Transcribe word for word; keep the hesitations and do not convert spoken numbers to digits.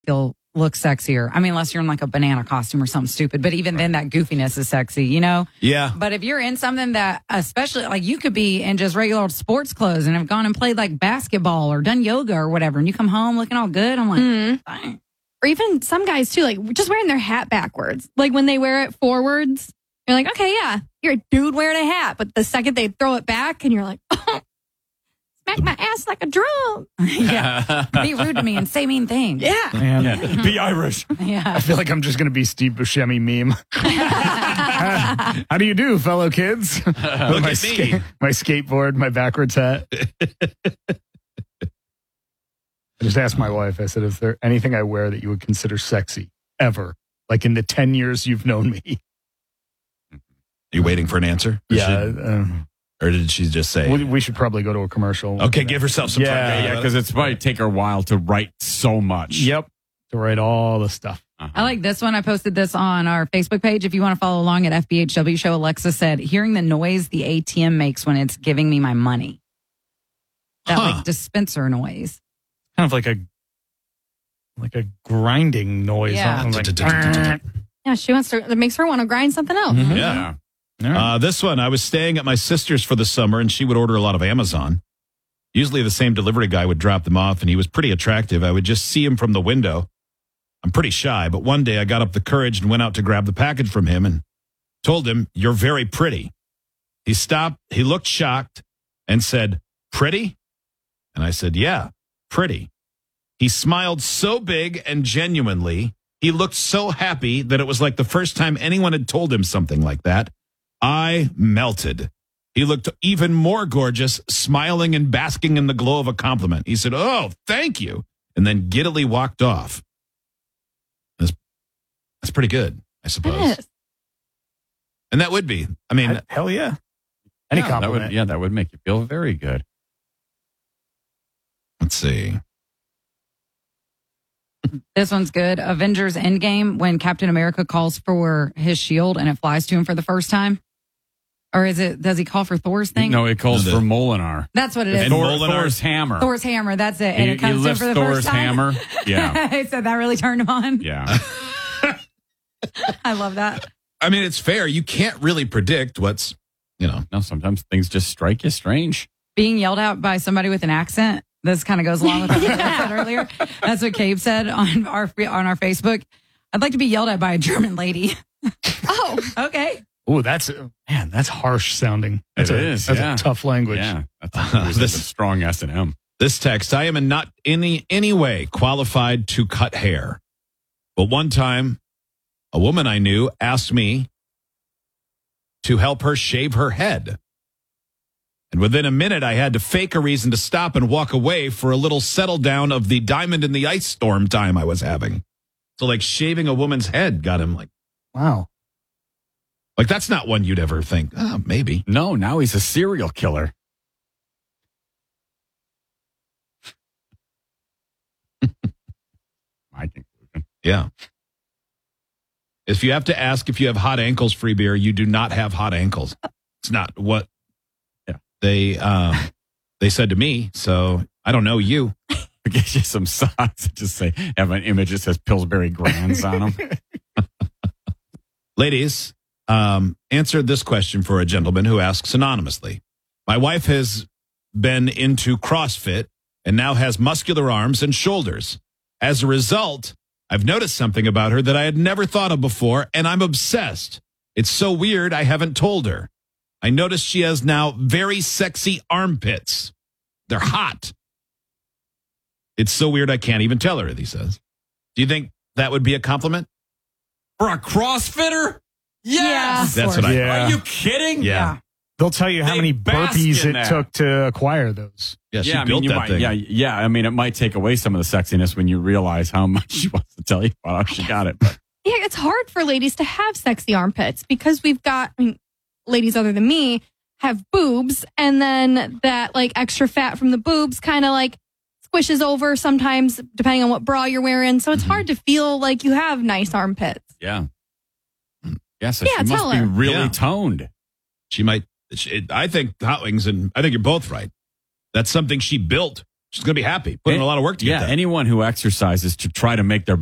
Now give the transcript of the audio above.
feel look sexier. I mean, unless you're in like a banana costume or something stupid. But even then, that goofiness is sexy, you know? Yeah. But if you're in something that, especially like you could be in just regular old sports clothes and have gone and played like basketball or done yoga or whatever, and you come home looking all good, I'm like, Mm. fine. Or even some guys too, like just wearing their hat backwards. Like when they wear it forwards, you're like, okay, yeah, you're a dude wearing a hat. But the second they throw it back and you're like, oh, smack my ass like a drum. Yeah. Be rude to me and say mean things. Yeah. Man, Yeah. Be Irish. Yeah. I feel like I'm just going to be Steve Buscemi meme. How do you do, fellow kids? With Look my, at me. my skateboard, my backwards hat. I just asked my wife, I said, is there anything I wear that you would consider sexy ever? Like in the ten years you've known me? You waiting for an answer? Or Yeah. should- um, or did she just say? we, we should probably go to a commercial. Okay, give herself some Yeah. time. Yeah, because it's might take her a while to write so much. Yep. To write all the stuff. Uh-huh. I like this one. I posted this on our Facebook page. If you want to follow along at F B H W Show, Alexa said, hearing the noise the A T M makes when it's giving me my money. That Huh. like dispenser noise. Kind of like a like a grinding noise. Yeah. I'm like, Yeah, she wants to, it makes her want to grind something else. Mhm. Yeah. Yeah. Uh, this one, I was staying at my sister's for the summer, and she would order a lot of Amazon. Usually the same delivery guy would drop them off, and he was pretty attractive. I would just see him from the window. I'm pretty shy, but one day I got up the courage and went out to grab the package from him and told him, "You're very pretty." He stopped, he looked shocked and said, "Pretty?" And I said, "Yeah, pretty." He smiled so big and genuinely. He looked so happy that it was like the first time anyone had told him something like that. I melted. He looked even more gorgeous, smiling and basking in the glow of a compliment. He said, "Oh, thank you," and then giddily walked off. That's, that's pretty good, I suppose. It is. And that would be. I mean, I- hell yeah. Any Yeah, that compliment. would, yeah, that would make you feel very good. let's see. This one's good. Avengers Endgame, when Captain America calls for his shield and it flies to him for the first time. Or is it, does he call for Thor's thing? No, it calls No, for the- Molinar. That's what it is. And Thor, Molinar- Thor's hammer. Thor's hammer. That's it. And he, it comes he to him lifts for the Thor's first time. hammer. Yeah, I said that really turned him on. yeah. I love that. I mean, it's fair. You can't really predict what's, you know. No, sometimes things just strike you strange. Being yelled at by somebody with an accent. This kind of goes along with what I said earlier. That's what Cabe said on our on our Facebook. I'd like to be yelled at by a German lady. Oh, Okay. Oh, that's man, that's harsh sounding. That's It a, is, That's yeah. a tough language. Yeah, that's uh, This- a strong S and M. This text, I am in not any any way qualified to cut hair. But one time, a woman I knew asked me to help her shave her head. And within a minute, I had to fake a reason to stop and walk away for a little settle down of the diamond in the ice storm time I was having. So like shaving a woman's head got him like, Wow. like that's not one you'd ever think, oh, maybe. No, now he's a serial killer. My conclusion. Yeah. If you have to ask if you have hot ankles, free beer, you do not have hot ankles. It's not what Yeah. they um, they said to me. So I don't know you. I'll get you some socks that just say, have an image that says Pillsbury Grands on them. Ladies, um, answer this question for a gentleman who asks anonymously. My wife has been into CrossFit and now has muscular arms and shoulders. As a result, I've noticed something about her that I had never thought of before, and I'm obsessed. It's so weird, I haven't told her. I noticed she has now very sexy armpits. They're hot. It's so weird, I can't even tell her, he says. Do you think that would be a compliment? For a CrossFitter? Yes. That's what I Yeah. Are you kidding? Yeah. They'll tell you how They many bask burpees in it that. took to acquire those. Yeah, she yeah, I built mean, you that might, thing. yeah, yeah. I mean, it might take away some of the sexiness when you realize how much she wants to tell you about how she got it. But yeah, it's hard for ladies to have sexy armpits because we've got, I mean, ladies other than me have boobs, and then that like extra fat from the boobs kind of like squishes over sometimes depending on what bra you're wearing. So it's Mm-hmm. hard to feel like you have nice armpits. yeah. Yeah, so Yeah, she must tell be her. really Yeah. toned. She might, she, I think Hot Wings, and I think you're both right. That's something she built She's going to be happy. Put in a lot of work to yeah, get that. anyone who exercises to try to make their